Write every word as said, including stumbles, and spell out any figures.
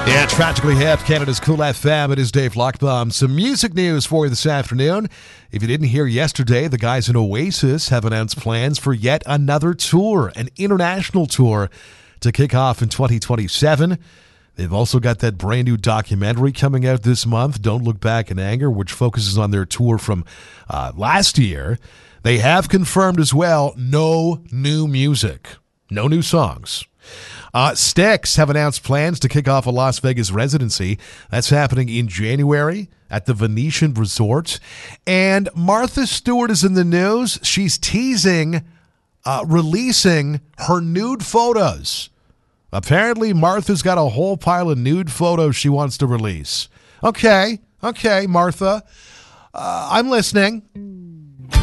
Yeah, Tragically Hip, Canada's Cool F M. It is Dave Lockbaum. Some music news for you this afternoon. If you didn't hear yesterday, the guys in Oasis have announced plans for yet another tour, an international tour, to kick off in twenty twenty-seven. They've also got that brand new documentary coming out this month, Don't Look Back in Anger, which focuses on their tour from uh, last year. They have confirmed as well, no new music, no new songs. Uh, Styx have announced plans to kick off a Las Vegas residency. That's happening in January at the Venetian Resort. And Martha Stewart is in the news. She's teasing uh, releasing her nude photos. Apparently, Martha's got a whole pile of nude photos she wants to release. Okay, okay, Martha. Uh, I'm listening.